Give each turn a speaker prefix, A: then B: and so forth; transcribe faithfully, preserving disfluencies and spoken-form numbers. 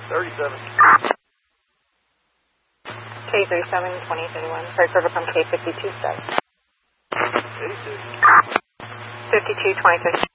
A: thirty-seven.
B: K thirty-seven, twenty thirty-one. Sorry, circle from K fifty-two, set.
A: eighty-two.
B: fifty-two, twenty thirty.